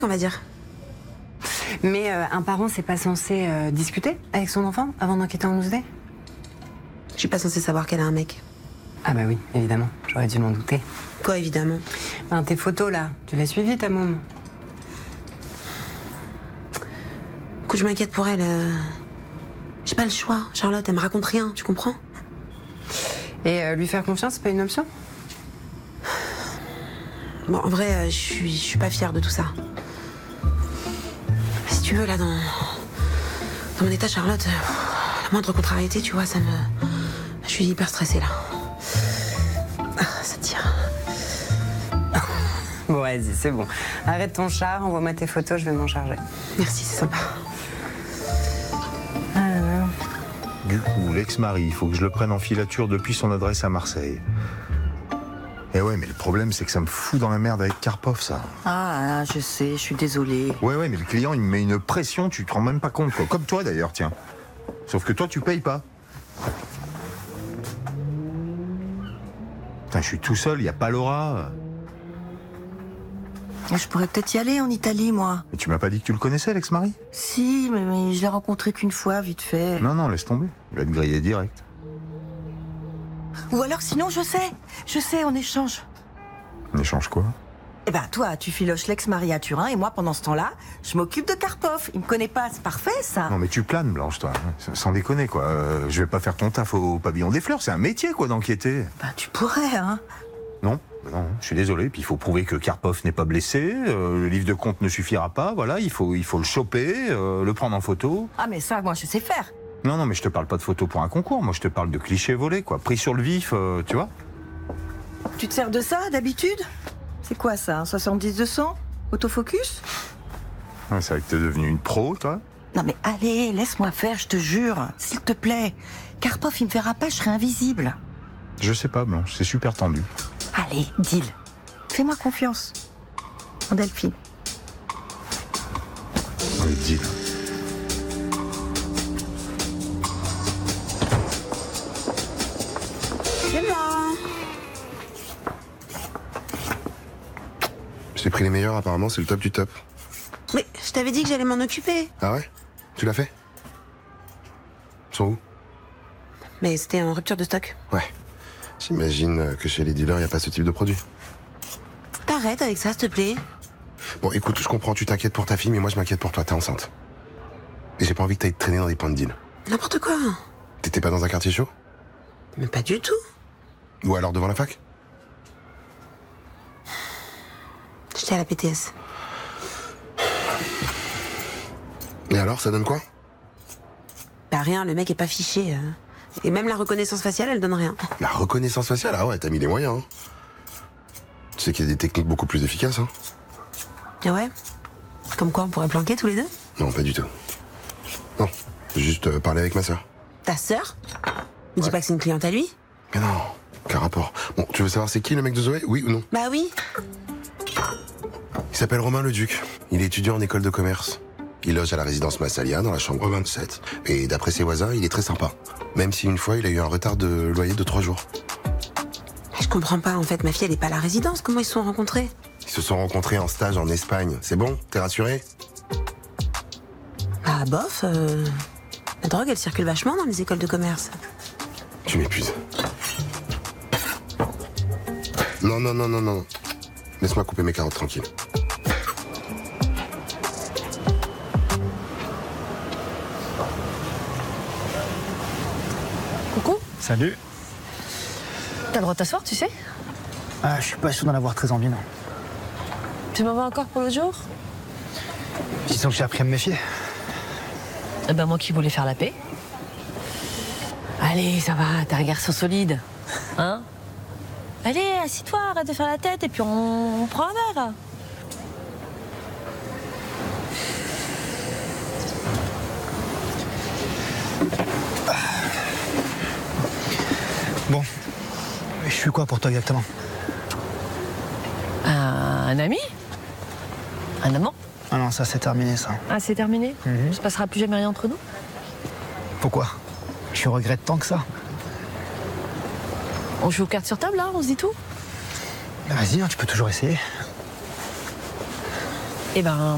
on va dire. Mais un parent, c'est pas censé discuter avec son enfant avant d'enquêter en OSD? Je suis pas censée savoir qu'elle a un mec. Ah bah oui, évidemment, j'aurais dû m'en douter. Quoi, évidemment? Ben, tes photos, là, tu l'as suivie, ta môme? Écoute, je m'inquiète pour elle. J'ai pas le choix. Charlotte, elle me raconte rien, tu comprends? Et lui faire confiance, c'est pas une option? Bon, en vrai, je suis pas fière de tout ça. Si tu veux, là, dans mon état, Charlotte, la moindre contrariété, tu vois, ça me... Je suis hyper stressée, là. Ah, ça tire. Bon, vas-y, c'est bon. Arrête ton char, envoie-moi tes photos, je vais m'en charger. Merci, c'est sympa. Du coup, l'ex-mari, il faut que je le prenne en filature depuis son adresse à Marseille. Et ouais, mais le problème, c'est que ça me fout dans la merde avec Karpov, ça. Ah, je sais, je suis désolée. Ouais, mais le client, il me met une pression, tu te rends même pas compte, quoi. Comme toi, d'ailleurs, tiens. Sauf que toi, tu payes pas. Putain, je suis tout seul, il y a pas Laura. Je pourrais peut-être y aller en Italie, moi. Mais tu m'as pas dit que tu le connaissais, l'ex-mari? Si, mais je l'ai rencontré qu'une fois, vite fait. Non, laisse tomber. Il va te griller direct. Ou alors sinon, je sais, on échange. On échange quoi? Eh ben, toi, tu filoches l'ex-mari à Turin, et moi, pendant ce temps-là, je m'occupe de Karpov. Il me connaît pas, c'est parfait, ça. Non, mais tu planes, Blanche, toi. Sans déconner, quoi. Je vais pas faire ton taf au pavillon des fleurs. C'est un métier, quoi, d'enquêter. Ben, tu pourrais, hein. Non, je suis désolé. Puis il faut prouver que Karpov n'est pas blessé. Le livre de compte ne suffira pas. Voilà, il faut le choper, le prendre en photo. Ah, mais ça, moi, je sais faire. Non, mais je te parle pas de photos pour un concours. Moi, je te parle de clichés volés, quoi. Pris sur le vif, tu vois. Tu te sers de ça, d'habitude? C'est quoi, ça, un 70-200? Autofocus? Ouais, c'est vrai que t'es devenu une pro, toi. Non, mais allez, laisse-moi faire, je te jure. S'il te plaît. Karpov, il me verra pas, je serai invisible. Je sais pas, Blanche. C'est super tendu. Allez, deal. Fais-moi confiance. En Delphine. Oui, deal. C'est bon. J'ai pris les meilleurs, apparemment, c'est le top du top. Mais je t'avais dit que j'allais m'en occuper. Ah ouais? Tu l'as fait? Ils sont où? Mais c'était en rupture de stock. Ouais. J'imagine que chez les dealers, il n'y a pas ce type de produit. T'arrêtes avec ça, s'il te plaît. Bon, écoute, je comprends, tu t'inquiètes pour ta fille, mais moi, je m'inquiète pour toi, t'es enceinte. Et j'ai pas envie que t'ailles te traîner dans des points de deal. N'importe quoi. T'étais pas dans un quartier chaud? Mais pas du tout. Ou alors devant la fac? J'étais à la PTS. Et alors, ça donne quoi? Bah rien, le mec est pas fiché. Et même la reconnaissance faciale, elle donne rien. La reconnaissance faciale, ah ouais, t'as mis les moyens, hein. Tu sais qu'il y a des techniques beaucoup plus efficaces, hein. Ah ouais? Comme quoi, on pourrait planquer tous les deux? Non, pas du tout. Non, juste parler avec ma sœur. Ta sœur? Me dis pas que c'est une cliente à lui? Mais non, quel rapport? Bon, tu veux savoir c'est qui le mec de Zoé? Oui ou non? Bah oui. Il s'appelle Romain Leduc. Il est étudiant en école de commerce. Il loge à la résidence Massalia, dans la chambre 27. Et d'après ses voisins, il est très sympa. Même si une fois, il a eu un retard de loyer de 3 jours. Je comprends pas, en fait, ma fille, elle est pas à la résidence. Comment ils se sont rencontrés? Ils se sont rencontrés en stage en Espagne. C'est bon? T'es rassuré? Bah bof, la drogue, elle circule vachement dans les écoles de commerce. Tu m'épuises. Non. Laisse-moi couper mes carottes tranquille. Coucou. Salut. T'as le droit de t'asseoir, tu sais? Ah, je suis pas sûr d'en avoir très envie, non. Tu m'en veux encore pour l'autre jour? Disons que j'ai appris à me méfier. Eh ben moi qui voulais faire la paix. Allez, ça va, t'es un garçon solide. Hein? Allez, assis-toi, arrête de faire la tête et puis on prend un verre. Bon, je suis quoi pour toi exactement? Un ami? Un amant? Ah non, ça c'est terminé ça. Ah, c'est terminé? Il se passera plus jamais rien entre nous? Pourquoi? Tu regrettes tant que ça? On joue aux cartes sur table, là? On se dit tout? Bah, vas-y, hein, tu peux toujours essayer. Eh ben,